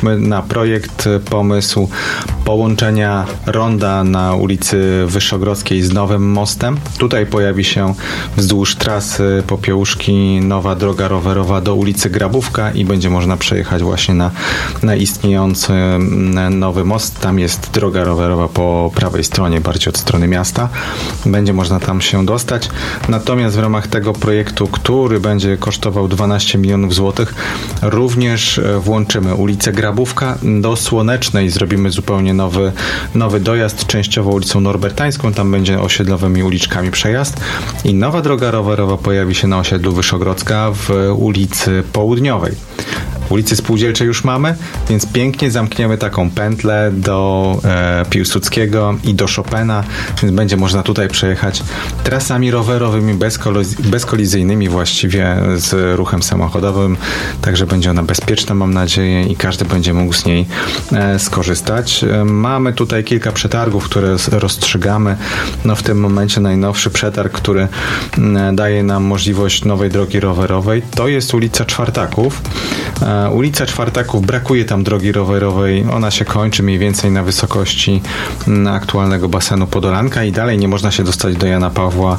wpadliśmy na projekt, pomysł połączenia ronda na ulicy Wyszogrodzkiej z Nowym Mostem. Tutaj pojawi się wzdłuż trasy Popiełuszki nowa droga rowerowa do ulicy Grabówka i będzie można przejechać właśnie na istniejący Nowy Most. Tam jest droga rowerowa po prawej stronie, bardziej od strony miasta. Będzie można tam się dostać. Natomiast w ramach tego projektu, który będzie kosztował 12 milionów złotych, również włączymy ulicę Grabówka do Słonecznej. Zrobimy zupełnie nowy dojazd, częściowo ulicą Norbertańską. Tam będzie osiedlowymi uliczkami przejazd. I nowa droga rowerowa pojawi się na osiedlu Wyszogrodzka w ulicy Południowej. Ulicy Spółdzielczej już mamy, więc pięknie zamkniemy taką pętlę do Piłsudskiego i do Chopina, więc będzie można tutaj przejechać trasami rowerowymi bezkolizyjnymi właściwie z ruchem samochodowym, także będzie ona bezpieczna, mam nadzieję, i każdy będzie mógł z niej skorzystać. Mamy tutaj kilka przetargów, które rozstrzygamy. No w tym momencie najnowszy przetarg, który daje nam możliwość nowej drogi rowerowej, to jest ulica Czwartaków. Ulica Czwartaków, brakuje tam drogi rowerowej, ona się kończy mniej więcej na wysokości aktualnego basenu Podolanka i dalej nie można się dostać do Jana Pawła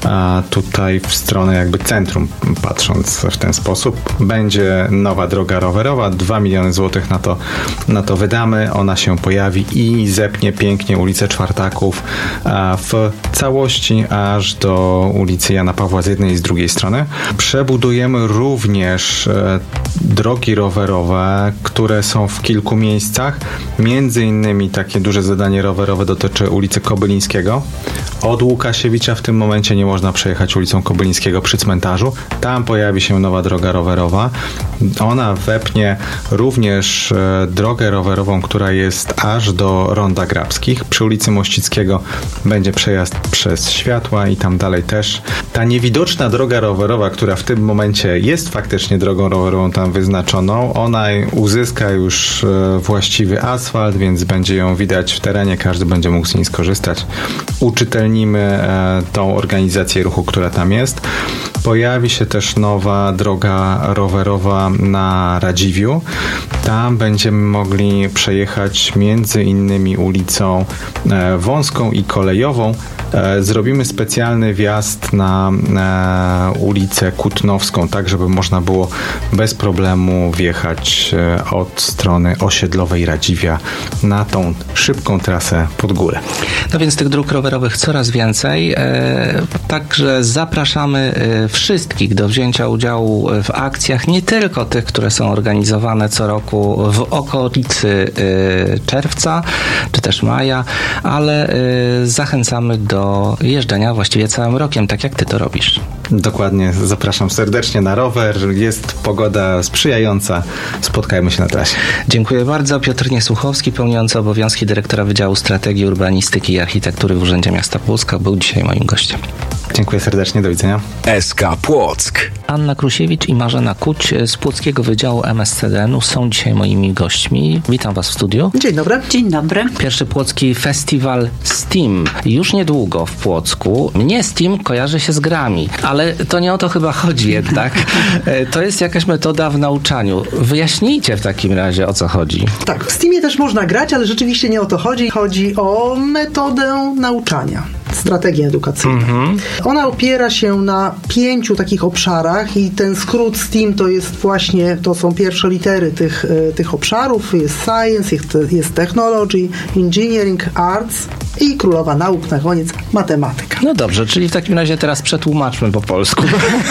tutaj w stronę jakby centrum, patrząc w ten sposób. Będzie nowa droga rowerowa, 2 miliony złotych na to wydamy, ona się pojawi i zepnie pięknie ulicę Czwartaków w całości aż do ulicy Jana Pawła z jednej i z drugiej strony. Przebudujemy również drogi rowerowe, które są w kilku miejscach. Między innymi takie duże zadanie rowerowe dotyczy ulicy Kobylińskiego. Od Łukasiewicza w tym momencie nie można przejechać ulicą Kobylińskiego przy cmentarzu. Tam pojawi się nowa droga rowerowa. Ona wepnie również drogę rowerową, która jest aż do Ronda Grabskich. Przy ulicy Mościckiego będzie przejazd przez Światła i tam dalej też. Ta niewidoczna droga rowerowa, która w tym momencie jest faktycznie drogą rowerową tam wyznaczoną, ona uzyska już właściwy asfalt, więc będzie ją widać w terenie, każdy będzie mógł z niej skorzystać. Uczytelnimy tą organizację ruchu, która tam jest. Pojawi się też nowa droga rowerowa na Radziwiu. Tam będziemy mogli przejechać między innymi ulicą Wąską i Kolejową. Zrobimy specjalny wjazd na ulicę Kutnowską, tak żeby można było bez problemu wjechać od strony osiedlowej Radziwia na tą szybką trasę pod górę. No więc tych dróg rowerowych coraz więcej. Także zapraszamy wszystkich do wzięcia udziału w akcjach, nie tylko tych, które są organizowane co roku w okolicy czerwca czy też maja, ale zachęcamy do jeżdżenia właściwie całym rokiem, tak jak ty to robisz. Dokładnie, zapraszam serdecznie na rower. Jest pogoda sprzyjająca. Spotkajmy się na trasie. Dziękuję bardzo. Piotr Niesłuchowski, pełniący obowiązki dyrektora Wydziału Strategii Urbanistyki i Architektury w Urzędzie Miasta Płocka, był dzisiaj moim gościem. Dziękuję serdecznie, do widzenia. SK Płock. Anna Krusiewicz i Marzena Kuć z Płockiego Wydziału MSCDN-u są dzisiaj moimi gośćmi. Witam was w studiu. Dzień dobry. Dzień dobry. Pierwszy płocki festiwal STEAM. Już niedługo w Płocku. Mnie STEAM kojarzy się z grami, ale to nie o to chyba chodzi jednak. To jest jakaś metoda w nauczaniu. Wyjaśnijcie w takim razie, o co chodzi. Tak, w STEAMie też można grać, ale rzeczywiście nie o to chodzi. Chodzi o metodę nauczania. Strategię edukacyjną. Ona opiera się na 5 takich obszarach i ten skrót STEAM to są pierwsze litery tych obszarów. Jest Science, jest Technology, Engineering, Arts i królowa nauk na koniec matematyka. No dobrze, czyli w takim razie teraz przetłumaczmy po polsku.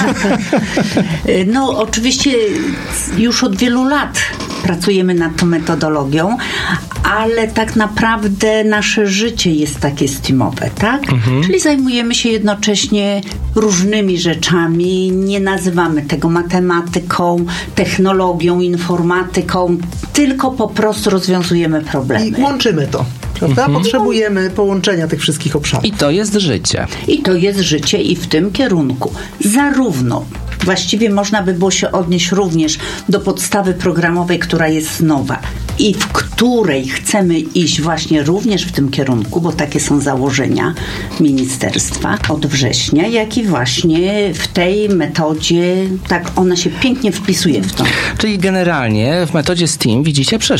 No oczywiście już od wielu lat pracujemy nad tą metodologią, ale tak naprawdę nasze życie jest takie STEAMowe, tak? Czyli zajmujemy się jednocześnie różnymi rzeczami, nie nazywamy tego matematyką, technologią, informatyką, tylko po prostu rozwiązujemy problemy. I łączymy to. Prawda? Potrzebujemy połączenia tych wszystkich obszarów. I to jest życie. I to jest życie i w tym kierunku. Zarówno właściwie można by było się odnieść również do podstawy programowej, która jest nowa i w której chcemy iść właśnie również w tym kierunku, bo takie są założenia ministerstwa od września, jak i właśnie w tej metodzie, tak ona się pięknie wpisuje w to. Czyli generalnie w metodzie STEAM widzicie przyszłość.